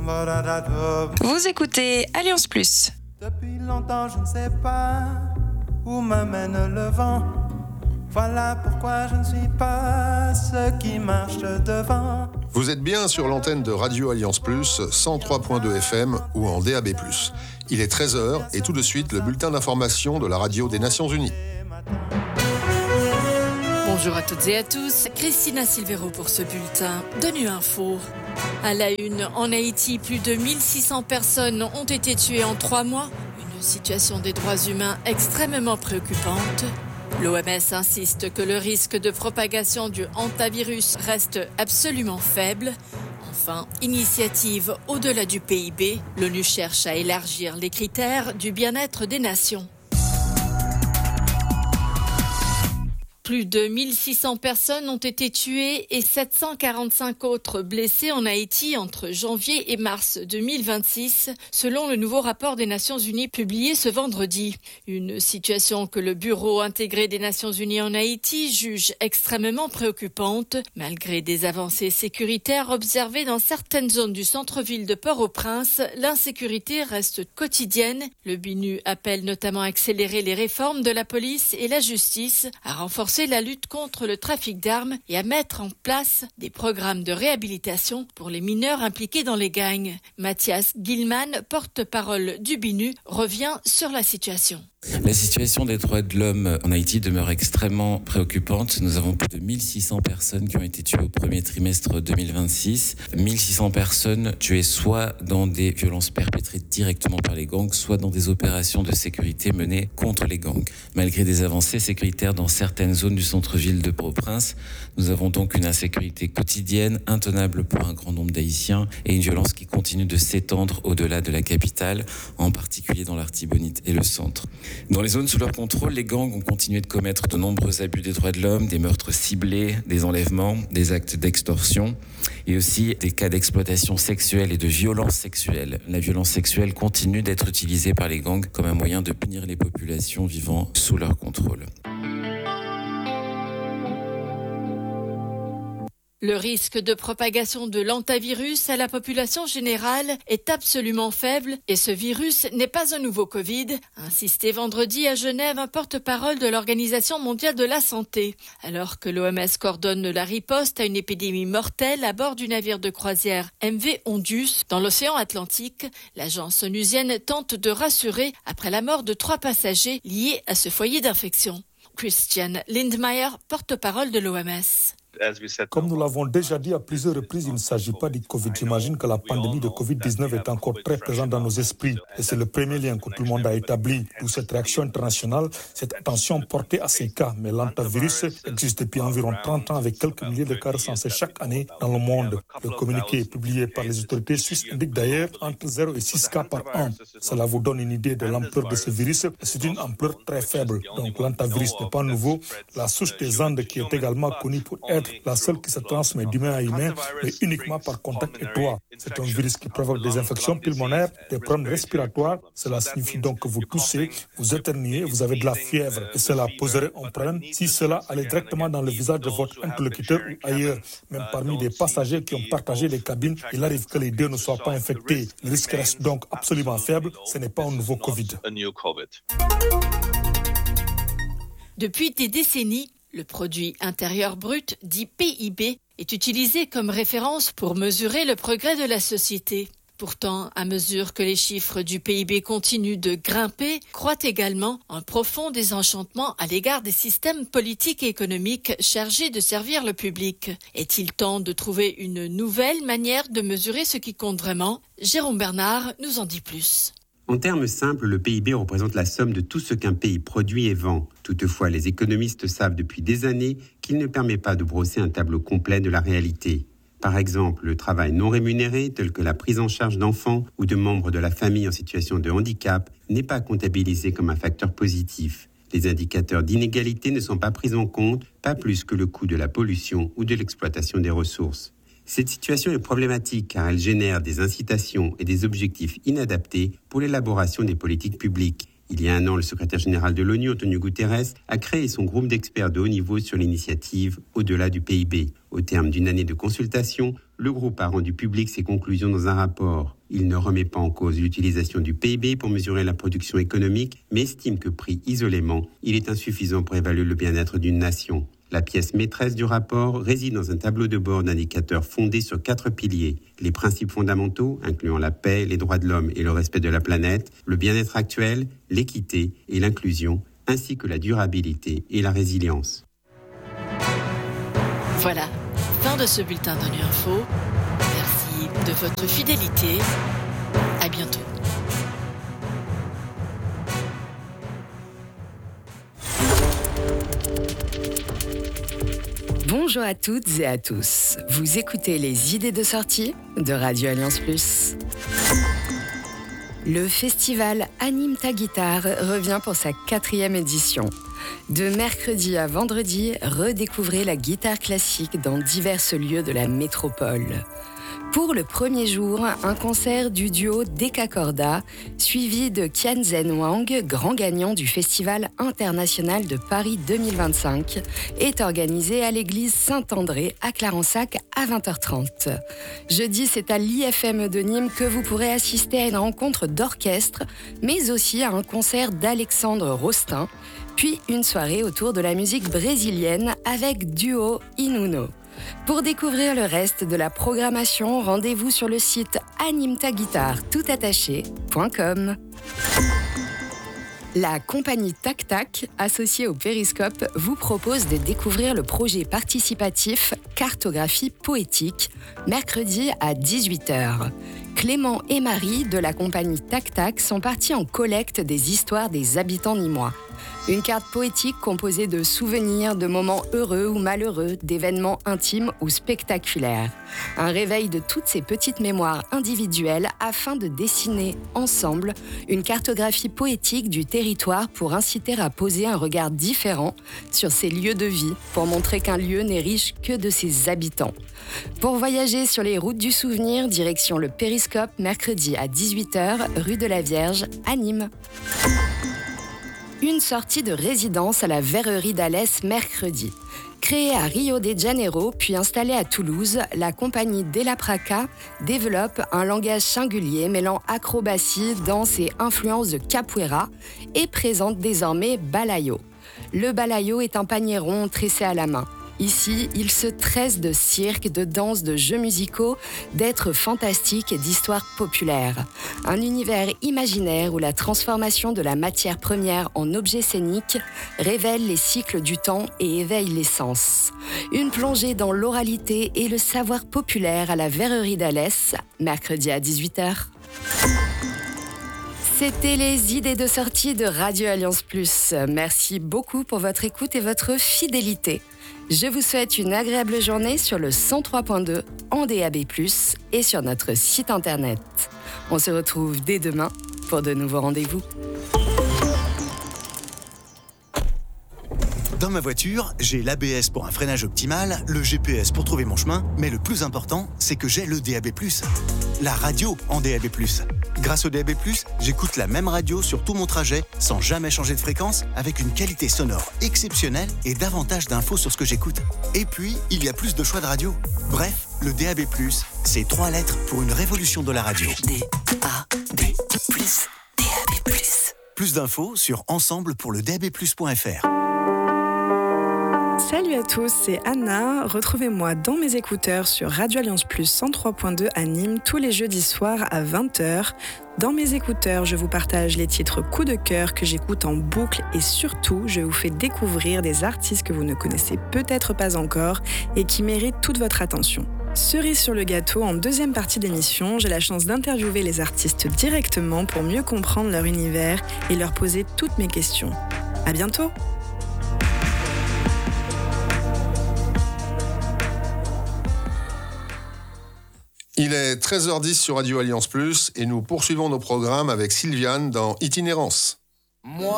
Vous écoutez Alliance Plus. Depuis longtemps, je ne sais pas où m'amène le vent. Voilà pourquoi je ne suis pas ce qui marche devant. Vous êtes bien sur l'antenne de Radio Alliance Plus, 103.2 FM ou en DAB+. Il est 13h et tout de suite le bulletin d'information de la radio des Nations Unies. Bonjour à toutes et à tous, Christina Silvero pour ce bulletin de Nu Info. À la une, en Haïti, plus de 1600 personnes ont été tuées en 3 mois. Une situation des droits humains extrêmement préoccupante. L'OMS insiste que le risque de propagation du hantavirus reste absolument faible. Enfin, initiative au-delà du PIB, l'ONU cherche à élargir les critères du bien-être des nations. Plus de 1600 personnes ont été tuées et 745 autres blessées en Haïti entre janvier et mars 2026, selon le nouveau rapport des Nations Unies publié ce vendredi. Une situation que le Bureau intégré des Nations Unies en Haïti juge extrêmement préoccupante, malgré des avancées sécuritaires observées dans certaines zones du centre-ville de Port-au-Prince. L'insécurité reste quotidienne. Le BINU appelle notamment à accélérer les réformes de la police et la justice, à renforcer la lutte contre le trafic d'armes et à mettre en place des programmes de réhabilitation pour les mineurs impliqués dans les gangs. Mathias Gilman, porte-parole du BINU, revient sur la situation. La situation des droits de l'homme en Haïti demeure extrêmement préoccupante. Nous avons plus de 1600 personnes qui ont été tuées au premier trimestre 2026. 1600 personnes tuées soit dans des violences perpétrées directement par les gangs, soit dans des opérations de sécurité menées contre les gangs. Malgré des avancées sécuritaires dans certaines zones du centre-ville de Port-au-Prince, nous avons donc une insécurité quotidienne, intenable pour un grand nombre d'Haïtiens et une violence qui continue de s'étendre au-delà de la capitale, en particulier dans l'Artibonite et le centre. Dans les zones sous leur contrôle, les gangs ont continué de commettre de nombreux abus des droits de l'homme, des meurtres ciblés, des enlèvements, des actes d'extorsion et aussi des cas d'exploitation sexuelle et de violence sexuelle. La violence sexuelle continue d'être utilisée par les gangs comme un moyen de punir les populations vivant sous leur contrôle. Le risque de propagation de l'hantavirus à la population générale est absolument faible et ce virus n'est pas un nouveau Covid, a insisté vendredi à Genève un porte-parole de l'Organisation mondiale de la santé. Alors que l'OMS coordonne la riposte à une épidémie mortelle à bord du navire de croisière MV Ondius dans l'océan Atlantique, l'agence onusienne tente de rassurer après la mort de 3 passagers liés à ce foyer d'infection. Christian Lindmeier, porte-parole de l'OMS. Comme nous l'avons déjà dit à plusieurs reprises, il ne s'agit pas du Covid. J'imagine que la pandémie de Covid-19 est encore très présente dans nos esprits. Et c'est le premier lien que tout le monde a établi. Pour cette réaction internationale, cette attention portée à ces cas. Mais l'hantavirus existe depuis environ 30 ans avec quelques milliers de cas recensés chaque année dans le monde. Le communiqué publié par les autorités suisses indique d'ailleurs entre 0 et 6 cas par an. Cela vous donne une idée de l'ampleur de ce virus. C'est une ampleur très faible. Donc l'hantavirus n'est pas nouveau. La souche des Andes qui est également connue pour être la seule qui se transmet d'humain à humain, mais uniquement par contact étroit. C'est un virus qui provoque des infections pulmonaires, des problèmes respiratoires. Cela signifie donc que vous toussez, vous éternuez, vous avez de la fièvre. Et cela poserait un problème si cela allait directement dans le visage de votre interlocuteur ou ailleurs. Même parmi les passagers qui ont partagé les cabines, il arrive que les deux ne soient pas infectés. Le risque reste donc absolument faible. Ce n'est pas un nouveau Covid. Depuis des décennies, le produit intérieur brut, dit PIB, est utilisé comme référence pour mesurer le progrès de la société. Pourtant, à mesure que les chiffres du PIB continuent de grimper, croît également un profond désenchantement à l'égard des systèmes politiques et économiques chargés de servir le public. Est-il temps de trouver une nouvelle manière de mesurer ce qui compte vraiment ? Jérôme Bernard nous en dit plus. En termes simples, le PIB représente la somme de tout ce qu'un pays produit et vend. Toutefois, les économistes savent depuis des années qu'il ne permet pas de brosser un tableau complet de la réalité. Par exemple, le travail non rémunéré, tel que la prise en charge d'enfants ou de membres de la famille en situation de handicap, n'est pas comptabilisé comme un facteur positif. Les indicateurs d'inégalité ne sont pas pris en compte, pas plus que le coût de la pollution ou de l'exploitation des ressources. Cette situation est problématique car elle génère des incitations et des objectifs inadaptés pour l'élaboration des politiques publiques. Il y a 1 an, le secrétaire général de l'ONU, Antonio Guterres, a créé son groupe d'experts de haut niveau sur l'initiative Au-delà du PIB. Au terme d'une année de consultation, le groupe a rendu public ses conclusions dans un rapport. Il ne remet pas en cause l'utilisation du PIB pour mesurer la production économique, mais estime que pris isolément, il est insuffisant pour évaluer le bien-être d'une nation. La pièce maîtresse du rapport réside dans un tableau de bord d'indicateurs fondés sur 4 piliers. Les principes fondamentaux, incluant la paix, les droits de l'homme et le respect de la planète, le bien-être actuel, l'équité et l'inclusion, ainsi que la durabilité et la résilience. Voilà, fin de ce bulletin d'ONU Info. Merci de votre fidélité. À bientôt. Bonjour à toutes et à tous. Vous écoutez les idées de sortie de Radio Alliance Plus. Le festival Anime ta guitare revient pour sa 4e édition. De mercredi à vendredi, redécouvrez la guitare classique dans divers lieux de la métropole. Pour le premier jour, un concert du duo Dekakorda, suivi de Tianzhen Wang, grand gagnant du Festival international de Paris 2025, est organisé à l'église Saint-André à Clarensac à 20h30. Jeudi, c'est à l'IFM de Nîmes que vous pourrez assister à une rencontre d'orchestre, mais aussi à un concert d'Alexandre Rostin, puis une soirée autour de la musique brésilienne avec Duo Inuno. Pour découvrir le reste de la programmation, rendez-vous sur le site animetaguitare.com. La compagnie Tac Tac, associée au Périscope, vous propose de découvrir le projet participatif Cartographie poétique, mercredi à 18h. Clément et Marie de la compagnie Tac Tac sont partis en collecte des histoires des habitants nîmois. Une carte poétique composée de souvenirs, de moments heureux ou malheureux, d'événements intimes ou spectaculaires. Un réveil de toutes ces petites mémoires individuelles afin de dessiner ensemble une cartographie poétique du territoire pour inciter à poser un regard différent sur ces lieux de vie, pour montrer qu'un lieu n'est riche que de ses habitants. Pour voyager sur les routes du souvenir, direction le Périscope, mercredi à 18h, rue de la Vierge, à Nîmes. Une sortie de résidence à la Verrerie d'Alès mercredi. Créée à Rio de Janeiro puis installée à Toulouse, la compagnie Della Praca développe un langage singulier mêlant acrobatie, danse et influence de capoeira et présente désormais Balayo. Le Balayo est un panier rond tressé à la main. Ici, il se tresse de cirque, de danse, de jeux musicaux, d'êtres fantastiques et d'histoires populaires. Un univers imaginaire où la transformation de la matière première en objet scénique révèle les cycles du temps et éveille les sens. Une plongée dans l'oralité et le savoir populaire à la Verrerie d'Alès, mercredi à 18h. C'était les idées de sortie de Radio Alliance Plus. Merci beaucoup pour votre écoute et votre fidélité. Je vous souhaite une agréable journée sur le 103.2 en DAB+, et sur notre site internet. On se retrouve dès demain pour de nouveaux rendez-vous. Dans ma voiture, j'ai l'ABS pour un freinage optimal, le GPS pour trouver mon chemin, mais le plus important, c'est que j'ai le DAB+, la radio en DAB+. Grâce au DAB+, j'écoute la même radio sur tout mon trajet, sans jamais changer de fréquence, avec une qualité sonore exceptionnelle et davantage d'infos sur ce que j'écoute. Et puis, il y a plus de choix de radio. Bref, le DAB+, c'est 3 lettres pour une révolution de la radio. DAB+, DAB+. Plus d'infos sur ensemble-pour-le-DAB+.fr. Salut à tous, c'est Anna. Retrouvez-moi dans mes écouteurs sur Radio Alliance Plus 103.2 à Nîmes tous les jeudis soirs à 20h. Dans mes écouteurs, je vous partage les titres coup de cœur que j'écoute en boucle et surtout, je vous fais découvrir des artistes que vous ne connaissez peut-être pas encore et qui méritent toute votre attention. Cerise sur le gâteau, en deuxième partie d'émission, j'ai la chance d'interviewer les artistes directement pour mieux comprendre leur univers et leur poser toutes mes questions. À bientôt! Il est 13h10 sur Radio Alliance Plus et nous poursuivons nos programmes avec Sylviane dans Itinérance.